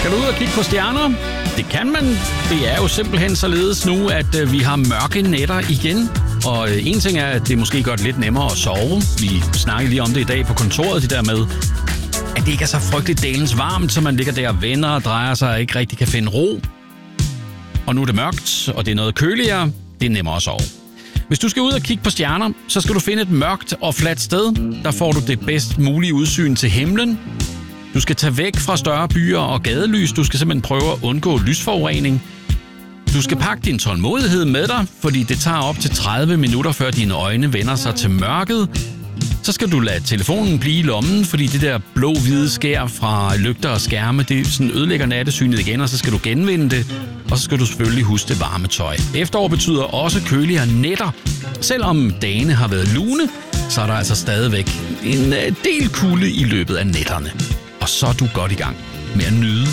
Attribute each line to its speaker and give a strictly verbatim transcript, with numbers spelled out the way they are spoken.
Speaker 1: Skal du ud og kigge på stjerner? Det kan man. Det er jo simpelthen således nu, at øh, vi har mørke nætter igen. Og øh, en ting er, at det måske gør det lidt nemmere at sove. Vi snakkede lige om det i dag på kontoret, det der med, at det ikke er så frygteligt dalens varmt, så man ligger der og vender og drejer sig og ikke rigtig kan finde ro. Og nu er det mørkt, og det er noget køligere. Det er nemmere at sove. Hvis du skal ud og kigge på stjerner, så skal du finde et mørkt og fladt sted. Der får du det bedst mulige udsyn til himlen. Du skal tage væk fra større byer og gadelys. Du skal simpelthen prøve at undgå lysforurening. Du skal pakke din tålmodighed med dig, fordi det tager op til tredive minutter, før dine øjne vender sig til mørket. Så skal du lade telefonen blive i lommen, fordi det der blå-hvide skær fra lygter og skærme, det sådan ødelægger nattesynet igen, og så skal du genvinde det. Og så skal du selvfølgelig huske det varme tøj. Efterår betyder også køligere nætter. Selvom dagene har været lune, så er der altså stadigvæk en del kulde i løbet af nætterne. Og så er du godt i gang med at nyde